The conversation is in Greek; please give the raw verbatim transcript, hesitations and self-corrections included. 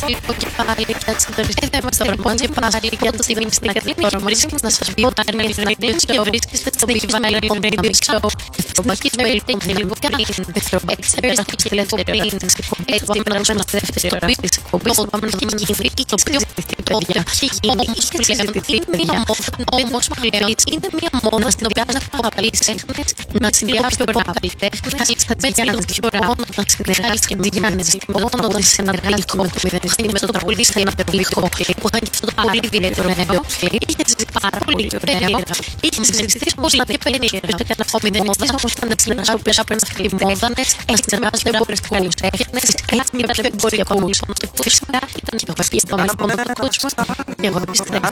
λίγο και πάλι για τις συντονιστές μας στο ρεπό και πάλι για το στιγμή στην κατηγορία βρίσκεις να σας πει όταν είναι στην αγγλική και βρίσκεστε στο Big Valley Radio Show. Ευτροπαχής με ήρθε και λίγο κάνει εξαιρετική και λεπτοπρίνη έτσι σήμερα ως ένα δεύτερο ραπή της εκπομπής το πάμε να γίνει το πιο τότε έχει γίνει είναι μια μόδα όμως είναι μια μόδα στην οποία να καλλιτέχνες να συνδυάσεις το καλλιτέχνες στα παιδιά να δει χρόνο να ξεγράσεις και μηγιάνες μόνο όταν είσαι ένα γαλλικό το μηδενιστή με το τραγουδί στα ένα τερλικό που θα έχει αυτό το πολύ ιδιαίτερο νέο είχε ζήσει πάρα πολύ ωραίο είχε συζητήσεις πως να διεπένει και κατά αυτό μηδενιστής όπως ήταν ένας ο οποίος απέναντι στα κλιμόδανες έχει συνεργάσει με πολλές καλλιτέχνες έχει μια πιο εμπορία κόμισο που φυσικά ήταν και το βασίλειο στο μέλλον του κόσμου και εγώ πιστεύω